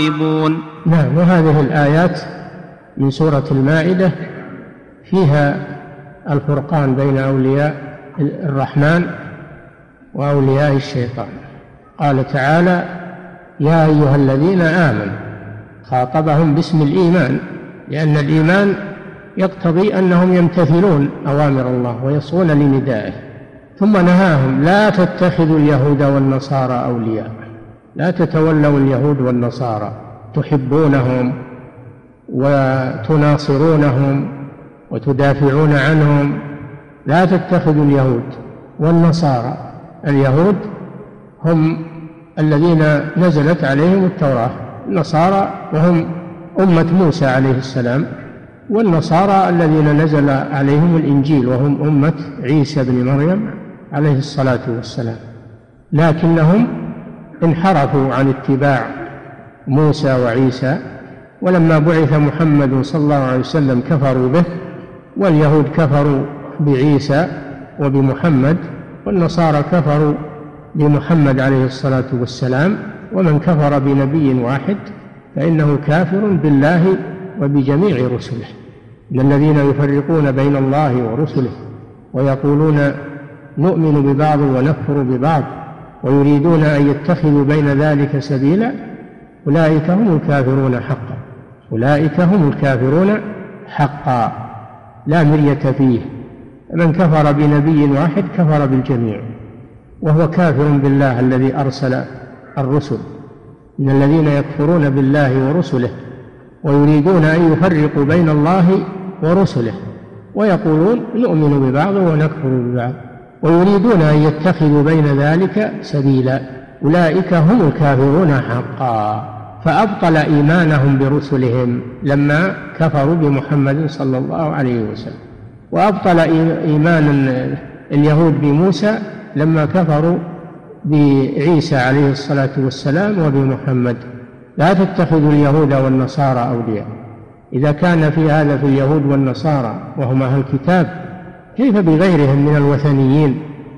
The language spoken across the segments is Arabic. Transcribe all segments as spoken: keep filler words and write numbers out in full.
نعم. وهذه الآيات من سورة المائدة فيها الفرقان بين أولياء الرحمن وأولياء الشيطان. قال تعالى: يا أيها الذين آمنوا، خاطبهم باسم الإيمان، لأن الإيمان يقتضي أنهم يمتثلون أوامر الله ويصغون لندائه. ثم نهاهم: لا تتخذوا اليهود والنصارى أولياء، لا تتولوا اليهود والنصارى تحبونهم وتناصرونهم وتدافعون عنهم. لا تتخذوا اليهود والنصارى. اليهود هم الذين نزلت عليهم التوراة، النصارى وهم أمة موسى عليه السلام، والنصارى الذين نزل عليهم الإنجيل وهم أمة عيسى بن مريم عليه الصلاة والسلام. لكنهم انحرفوا عن اتباع موسى وعيسى، ولما بعث محمد صلى الله عليه وسلم كفروا به، واليهود كفروا بعيسى وبمحمد، والنصارى كفروا بمحمد عليه الصلاة والسلام. ومن كفر بنبي واحد فإنه كافر بالله وبجميع رسله. إن الذين يفرقون بين الله ورسله ويقولون نؤمن ببعض ونكفر ببعض ويريدون أن يتخذوا بين ذلك سبيلا أولئك هم الكافرون حقا. أولئك هم الكافرون حقا لا مرية فيه. من كفر بنبي واحد كفر بالجميع، وهو كافر بالله الذي أرسل الرسل. إن الذين يكفرون بالله ورسله ويريدون أن يفرقوا بين الله ورسله ويقولون نؤمن ببعض ونكفر ببعض ويريدون أن يتخذوا بين ذلك سبيلا أولئك هم الكافرون حقا. فأبطل إيمانهم برسلهم لما كفروا بمحمد صلى الله عليه وسلم، وأبطل إيمان اليهود بموسى لما كفروا بعيسى عليه الصلاة والسلام وبمحمد. لا تتخذوا اليهود والنصارى أولياء. إذا كان في هذا في اليهود والنصارى وهم أهل الكتاب، كيف بغيرهم من الوثنيين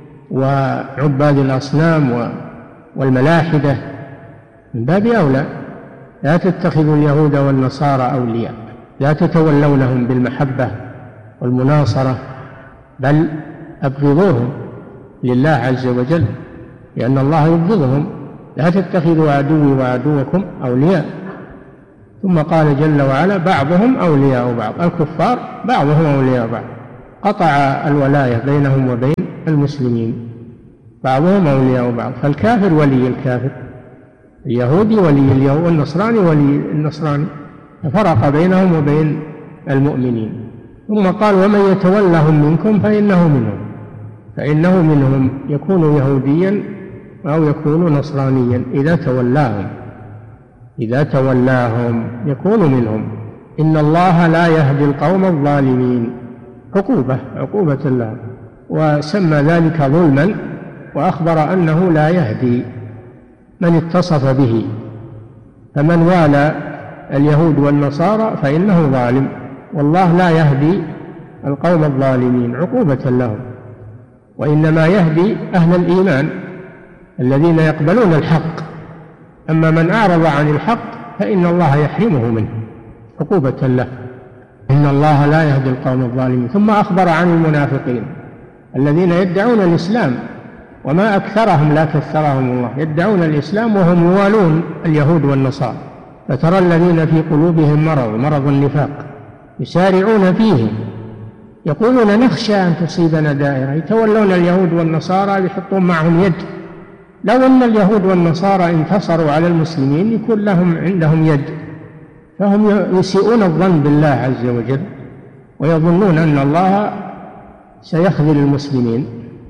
وعباد الأصنام والملاحدة؟ من باب أولى. لا تتخذوا اليهود والنصارى أولياء، لا تتولونهم بالمحبة والمناصرة، بل أبغضوهم لله عز وجل، لأن الله يبغضهم. لا تتخذوا عدوي وعدوكم أولياء. ثم قال جل وعلا: بعضهم أولياء بعض. الكفار بعضهم أولياء بعض، قطع الولاية بينهم وبين المسلمين، بعضهم أولياء بعض. فالكافر ولي الكافر، اليهودي ولي اليهود، والنصراني ولي النصراني، ففرق بينهم وبين المؤمنين. ثم قال: ومن يتولهم منكم فإنه منهم. فإنه منهم يكون يهوديا أو يكون نصرانيا إذا تولاهم، إذا تولاهم يكون منهم. إن الله لا يهدي القوم الظالمين. عقوبة عقوبة الله، وسمى ذلك ظلما، وأخبر أنه لا يهدي من اتصف به. فمن والى اليهود والنصارى فإنه ظالم، والله لا يهدي القوم الظالمين عقوبة لهم، وإنما يهدي أهل الإيمان الذين يقبلون الحق. أما من أعرض عن الحق فإن الله يحرمه منه عقوبة له. إن الله لا يهدي القوم الظالمين. ثم أخبر عن المنافقين الذين يدعون الإسلام، وما أكثرهم لا كثرهم الله، يدعون الإسلام وهم يوالون اليهود والنصارى. فترى الذين في قلوبهم مرض مرض النفاق يسارعون فيه يقولون نخشى أن تصيبنا دائرة. يتولون اليهود والنصارى يحطون معهم يد. لو أن اليهود والنصارى انتصروا على المسلمين يكون لهم عندهم يد. فهم يسيئون الظن بالله عز وجل، ويظنون أن الله سيخذل المسلمين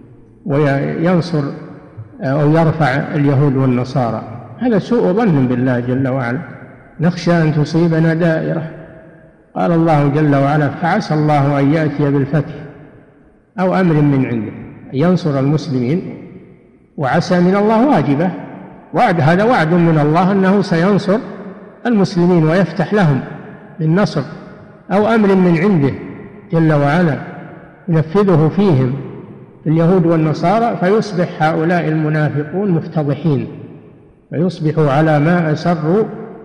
وينصر أو يرفع اليهود والنصارى. هذا سوء ظن بالله جل وعلا. نخشى أن تصيبنا دائرة. قال الله جل وعلا: فعسى الله أن يأتي بالفتح أو أمر من عنده، ينصر المسلمين. وعسى من الله واجبة، وعد، هذا وعد من الله أنه سينصر المسلمين ويفتح لهم بالنصر. أو أمر من عنده جل وعلا ينفذه فيهم اليهود والنصارى، فيصبح هؤلاء المنافقون مفتضحين، فيصبحوا على ما أسروا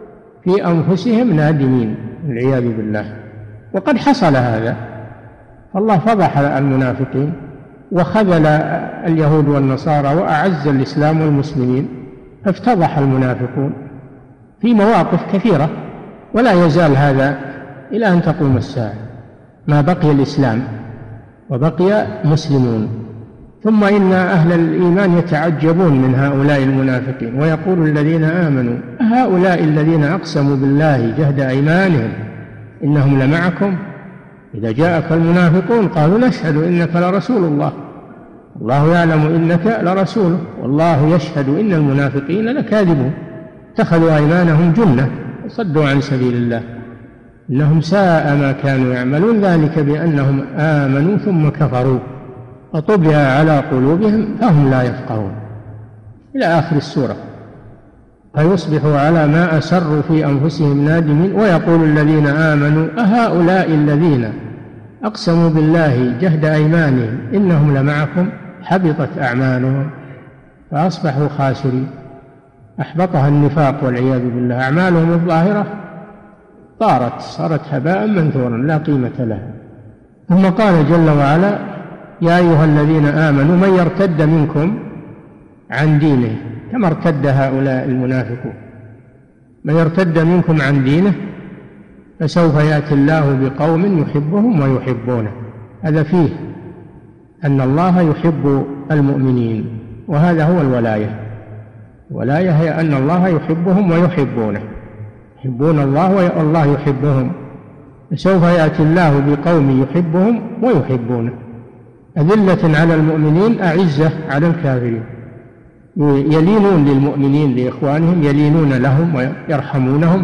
في أنفسهم نادمين والعياذ بالله. وقد حصل هذا، فالله فضح المنافقين وخذل اليهود والنصارى وأعز الإسلام والمسلمين، فافتضح المنافقون في مواقف كثيرة، ولا يزال هذا إلى أن تقوم الساعة ما بقي الإسلام وبقي مسلمون. ثم إن أهل الإيمان يتعجبون من هؤلاء المنافقين، ويقول الذين آمنوا هؤلاء الذين أقسموا بالله جهد أيمانهم إنهم لمعكم إذا جاءك المنافقون قالوا نشهد إنك لرسول الله الله يعلم إنك لرسوله والله يشهد إن المنافقين لكاذبون اتخذوا أيمانهم جنة وصدوا عن سبيل الله إنهم ساء ما كانوا يعملون ذلك بأنهم آمنوا ثم كفروا فطبع على قلوبهم فهم لا يفقهون إلى آخر السورة. فيصبحوا على ما أسروا في أنفسهم نادمين. ويقول الذين آمنوا أهؤلاء الذين أقسموا بالله جهد أيمانهم إنهم لمعكم حبطت أعمالهم فأصبحوا خاسرين أحبطها النفاق والعياذ بالله. أعمالهم الظاهرة طارت صارت هباء منثورا لا قيمة لها. ثم قال جل وعلا يا أيها الذين آمنوا من يرتد منكم عن دينه كما ارتد هؤلاء المنافقون من يرتد منكم عن دينه فسوف يأتي الله بقوم يحبهم ويحبونه. هذا فيه أن الله يحب المؤمنين وهذا هو الولاية. الولاية هي أن الله يحبهم ويحبونه يحبون الله والله يحبهم. فسوف يأتي الله بقوم يحبهم ويحبونه أذلة على المؤمنين أعزة على الكافرين يلينون للمؤمنين لإخوانهم يلينون لهم ويرحمونهم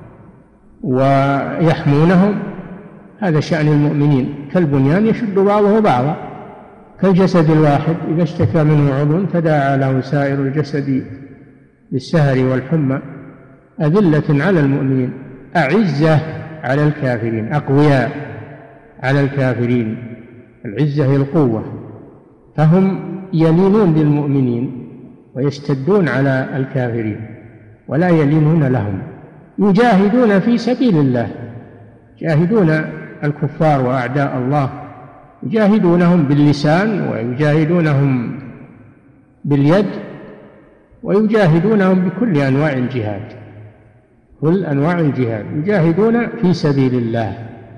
ويحمونهم. هذا شأن المؤمنين كالبنيان يشد بعضه بعضا كالجسد الواحد إذا اشتكى منه عضو تداعى له سائر الجسد بالسهر والحمى. أذلة على المؤمنين أعزة على الكافرين أقوياء على الكافرين. العزة هي القوة. فهم يلينون للمؤمنين ويشتدون على الكافرين ولا يلينون لهم. يجاهدون في سبيل الله يجاهدون الكفار وأعداء الله يجاهدونهم باللسان ويجاهدونهم باليد ويجاهدونهم بكل أنواع الجهاد كل أنواع الجهاد يجاهدون في سبيل الله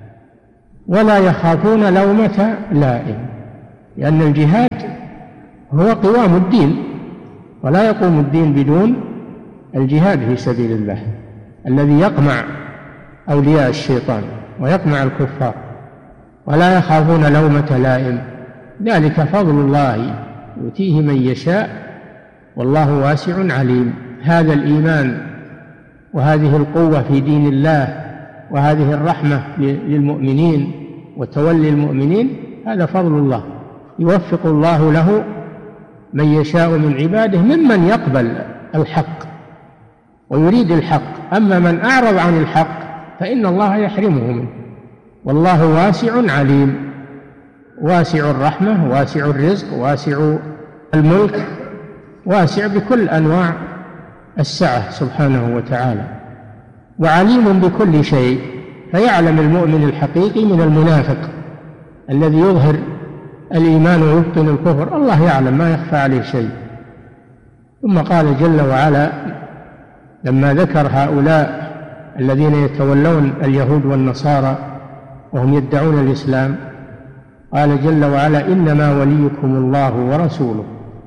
ولا يخافون لومة لائم لأن الجهاد هو قوام الدين ولا يقوم الدين بدون الجهاد في سبيل الله الذي يقمع أولياء الشيطان ويقمع الكفار ولا يخافون لومة لائم. ذلك فضل الله يؤتيه من يشاء والله واسع عليم. هذا الإيمان وهذه القوة في دين الله وهذه الرحمة للمؤمنين وتولي المؤمنين هذا فضل الله يوفق الله له من يشاء من عباده ممن يقبل الحق ويريد الحق. أما من أعرض عن الحق فإن الله يحرمه منه والله واسع عليم واسع الرحمة واسع الرزق واسع الملك واسع بكل أنواع السعة سبحانه وتعالى وعليم بكل شيء. فيعلم المؤمن الحقيقي من المنافق الذي يظهر الإيمان ويبطن الكفر الله يعلم ما يخفى عليه شيء. ثم قال جل وعلا لما ذكر هؤلاء الذين يتولون اليهود والنصارى وهم يدعون الإسلام قال جل وعلا إنما وليكم الله ورسوله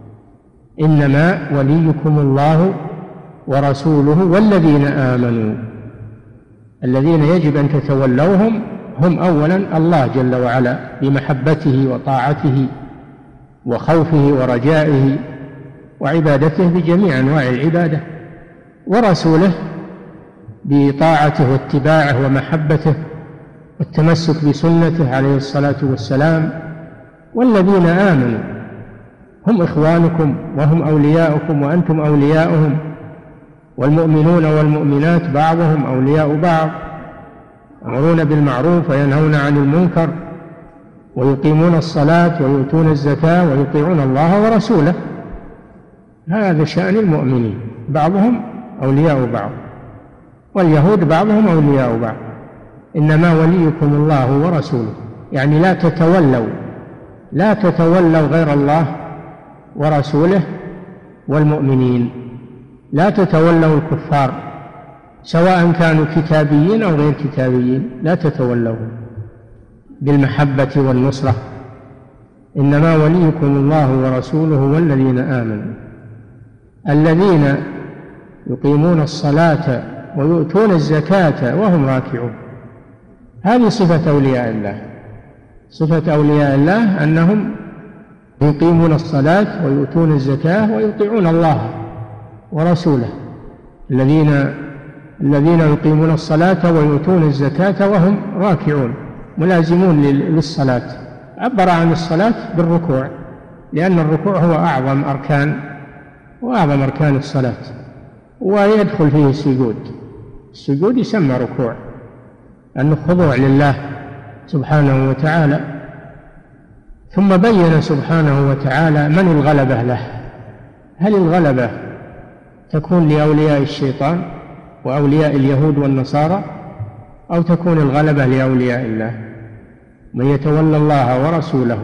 إنما وليكم الله ورسوله والذين آمنوا. الذين يجب أن تتولوهم هم أولا الله جل وعلا بمحبته وطاعته وخوفه ورجائه وعبادته بجميع أنواع العبادة ورسوله بطاعته واتباعه ومحبته والتمسك بسنته عليه الصلاة والسلام. والذين آمنوا هم إخوانكم وهم أولياؤكم وأنتم أولياؤهم والمؤمنون والمؤمنات بعضهم أولياء بعض يأمرون بالمعروف وينهون عن المنكر ويقيمون الصلاة ويؤتون الزكاة ويطيعون الله ورسوله. هذا شأن المؤمنين بعضهم أولياء بعض. واليهود بعضهم أولياء بعض. إنما وليكم الله ورسوله، يعني لا تتولوا لا تتولوا غير الله ورسوله والمؤمنين، لا تتولوا الكفار سواء كانوا كتابيين أو غير كتابيين، لا تتولوهم بالمحبة والنصرة. إنما وليكم الله ورسوله والذين آمنوا الذين يقيمون الصلاة ويؤتون الزكاة وهم راكعون. هذه صفة أولياء الله. صفة أولياء الله أنهم يقيمون الصلاة ويؤتون الزكاة ويطيعون الله ورسوله. الذين الذين يقيمون الصلاة ويؤتون الزكاة وهم راكعون ملازمون للصلاة. عبر عن الصلاة بالركوع، لأن الركوع هو أعظم أركان وأعظم أركان الصلاة، ويدخل فيه السجود. السجود يسمى ركوع، أنه خضوع لله سبحانه وتعالى. ثم بين سبحانه وتعالى من الغلبة له. هل الغلبة تكون لأولياء الشيطان وأولياء اليهود والنصارى، أو تكون الغلبة لأولياء الله؟ من يتولى الله ورسوله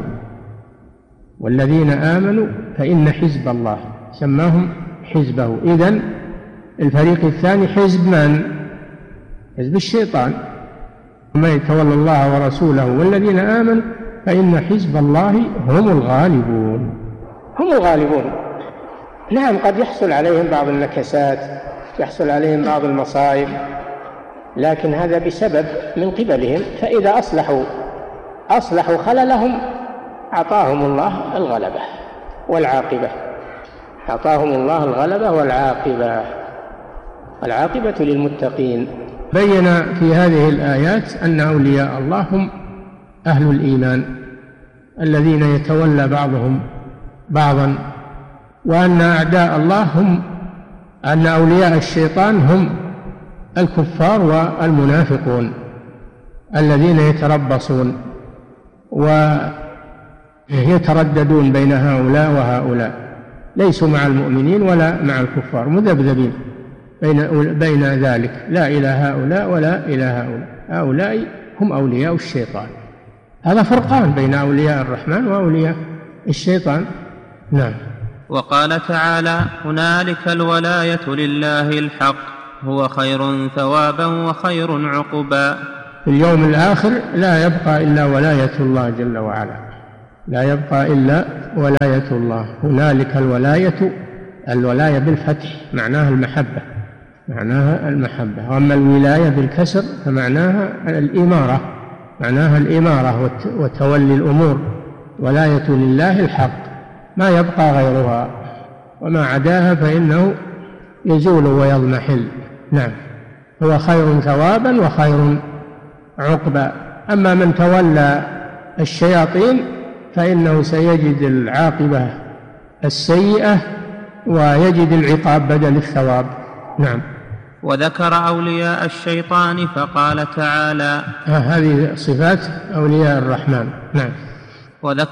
والذين آمنوا فإن حزب الله، سماهم حزبه. إذن الفريق الثاني حزب من؟ حزب الشيطان. من يتولى الله ورسوله والذين آمنوا فإن حزب الله هم الغالبون. هم الغالبون. نعم، قد يحصل عليهم بعض النكسات، يحصل عليهم بعض المصائب، لكن هذا بسبب من قبلهم، فإذا أصلحوا أصلحوا خللهم أعطاهم الله الغلبة والعاقبة. أعطاهم الله الغلبة والعاقبة. العاقبة للمتقين. بين في هذه الآيات أن أولياء الله هم أهل الإيمان الذين يتولى بعضهم بعضا، وأن أعداء الله هم أن أولياء الشيطان هم الكفار والمنافقون الذين يتربصون ويترددون بين هؤلاء وهؤلاء، ليسوا مع المؤمنين ولا مع الكفار، مذبذبين بين بين ذلك، لا إلى هؤلاء ولا إلى هؤلاء. هؤلاء هم أولياء الشيطان. هذا فرقان بين أولياء الرحمن وأولياء الشيطان. نعم. وقال تعالى: هنالك الولاية لله الحق هو خير ثوابا وخير عقبا. في اليوم الآخر لا يبقى إلا ولاية الله جل وعلا، لا يبقى إلا ولاية الله. هنالك الولاية، الولاية بالفتح معناها المحبة، معناها المحبة. وأما الولاية بالكسر فمعناها الإمارة، معناها الإمارة وتولي الأمور. ولاية لله الحق، ما يبقى غيرها، وما عداها فإنه يزول ويضمحل. نعم. هو خير ثوابا وخير عقبا. أما من تولى الشياطين فإنه سيجد العاقبة السيئة ويجد العقاب بدل الثواب. نعم. وذكر أولياء الشيطان فقال تعالى: هذه صفات أولياء الرحمن. نعم. وذكر